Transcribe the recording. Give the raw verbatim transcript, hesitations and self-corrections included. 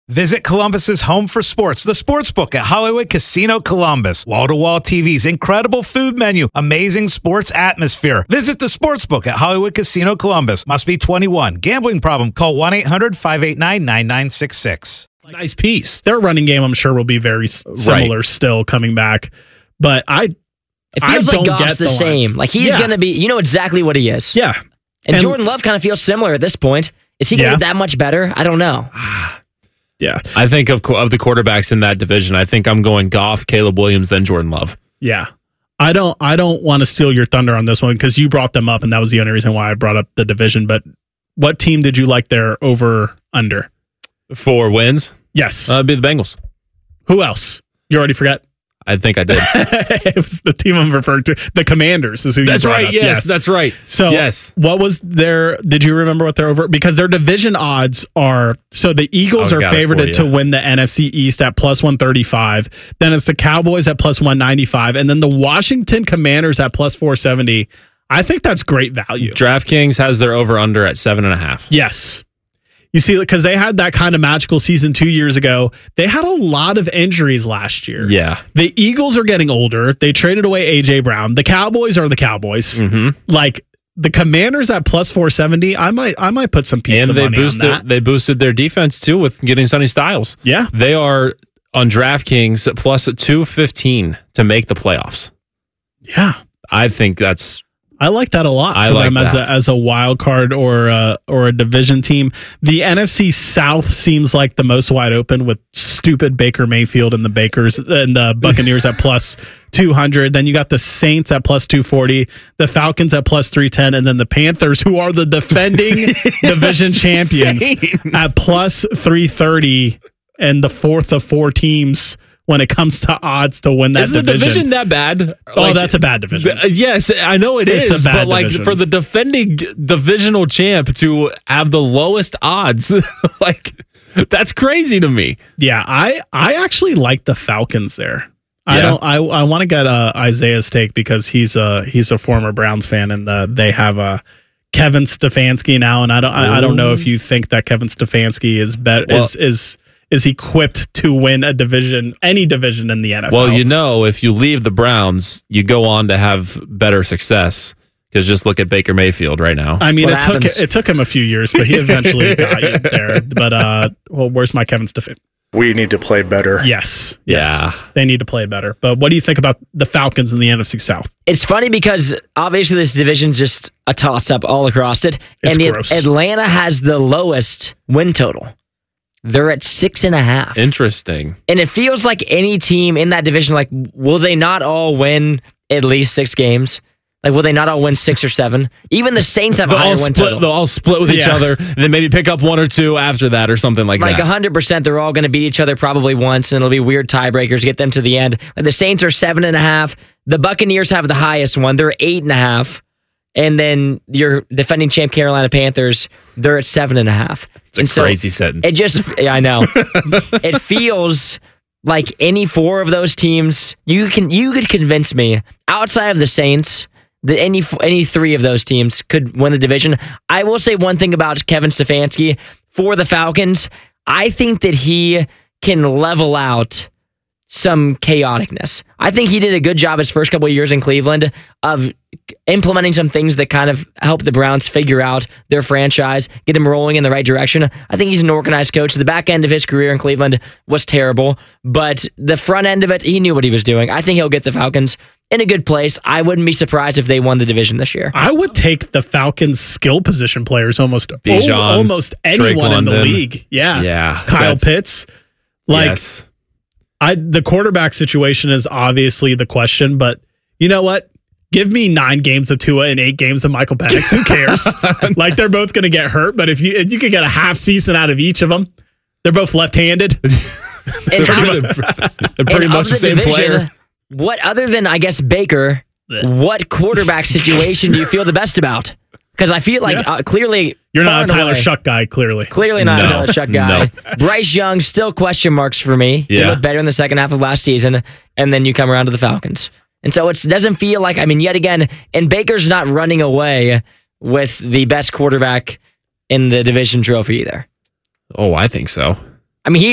Visit Columbus's home for sports, the Sportsbook at Hollywood Casino Columbus. Wall-to-wall T Vs, incredible food menu, amazing sports atmosphere. Visit the Sportsbook at Hollywood Casino Columbus. Must be twenty-one. Gambling problem? Call one eight hundred five eight nine nine nine six six. Nice piece. Their running game, I'm sure, will be very similar right. still coming back. But I, it feels I like don't Goff's get the, the same. lines. Like he's Yeah. going to be, you know exactly what he is. Yeah. And, And- Jordan Love kind of feels similar at this point. Is he going to Yeah. get that much better? I don't know. Yeah. I think of of the quarterbacks in that division, I think I'm going Goff, Caleb Williams, then Jordan Love. Yeah. I don't I don't want to steal your thunder on this one because you brought them up and that was the only reason why I brought up the division. But what team did you like there over under? For wins, Yes. uh, it'd be the Bengals. Who else? You already forgot? I think I did. It was the team I'm referring to. The Commanders is who you That's brought right. up. Yes, that's right. So yes. what was their, did you remember what they're over? Because their division odds are, so the Eagles I've are got it for favored you. to win the N F C East at plus one thirty-five. Then it's the Cowboys at plus one ninety-five. And then the Washington Commanders at plus four seventy. I think that's great value. DraftKings has their over under at seven and a half. Yes. You see, because they had that kind of magical season two years ago. They had a lot of injuries last year. Yeah. The Eagles are getting older. They traded away A J Brown. The Cowboys are the Cowboys. Mm-hmm. Like the Commanders at plus four seventy. I might I might put some pizza And they money boosted on that. they boosted their defense too with getting Sonny Styles. Yeah. They are on DraftKings at plus two fifteen to make the playoffs. Yeah. I think that's I like that a lot for I like them as that. a as a wild card or a, or a division team. The N F C South seems like the most wide open with stupid Baker Mayfield and the Bakers and the Buccaneers at plus two hundred. Then you got the Saints at plus two forty, the Falcons at plus three ten, and then the Panthers, who are the defending division champions, insane. at plus three thirty, and the fourth of four teams when it comes to odds to win that Is the division. division that bad? Oh, Like, that's a bad division. th- yes, I know it It's is, a bad but like division. for the defending divisional champ to have the lowest odds, like that's crazy to me. Yeah, I I actually like the Falcons there. I Yeah. don't. I I want to get uh, Isaiah's take because he's a he's a former Browns fan and uh, they have a Kevin Stefanski now, and I don't I, I don't know if you think that Kevin Stefanski is better Well- is is is equipped to win a division any division in the N F L. Well, you know, if you leave the Browns, you go on to have better success. Because just look at Baker Mayfield right now. I mean, it What took happens. it took him a few years, but he eventually got you there. But uh, well, where's my Kevin Stefanski? We need to play better. Yes, Yeah. yes, they need to play better. But what do you think about the Falcons in the N F C South? It's funny because obviously this division's just a toss-up all across it. It's and yet gross. Atlanta has the lowest win total. They're at six and a half. Interesting. And it feels like any team in that division, like, will they not all win at least six games? Like, will they not all win six or seven? Even the Saints have a They'll higher all, win split, total. they'll all split with each Yeah. other and then maybe pick up one or two after that or something like, Like that. one hundred percent, they're all going to beat each other probably once, and it'll be weird tiebreakers to get them to the end. Like the Saints are seven and a half. The Buccaneers have the highest one. They're eight and a half. And then your defending champ Carolina Panthers, they're at seven and a half. It's a and crazy sentence. It just, yeah, I know. It feels like any four of those teams, you can you could convince me outside of the Saints that any any three of those teams could win the division. I will say one thing about Kevin Stefanski for the Falcons. I think that he can level out some chaoticness. I think he did a good job his first couple of years in Cleveland of implementing some things that kind of help the Browns figure out their franchise, get them rolling in the right direction. I think he's an organized coach. The back end of his career in Cleveland was terrible, but the front end of it, he knew what he was doing. I think he'll get the Falcons in a good place. I wouldn't be surprised if they won the division this year. I would take the Falcons' skill position players almost Bijan, al- almost anyone Drake in the London. league. Yeah, Yeah, Kyle that's- Pitts. Like yes. I, the quarterback situation is obviously the question, but you know what? Give me nine games of Tua and eight games of Michael Penix. Who cares? Like they're both going to get hurt, but if you if you could get a half season out of each of them, they're both left-handed. And how, They're pretty and much of the same division, player. What, other than, I guess, Baker, what quarterback situation do you feel the best about? Because I feel like Yeah. uh, clearly You're far not a and Tyler away- Shuck guy, clearly. Clearly not No. a Tyler Shuck guy. Bryce Young, still question marks for me. He Yeah. looked better in the second half of last season, and then you come around to the Falcons. And so it doesn't feel like, I mean, yet again, and Baker's not running away with the best quarterback in the division trophy either. Oh, I think so. I mean, he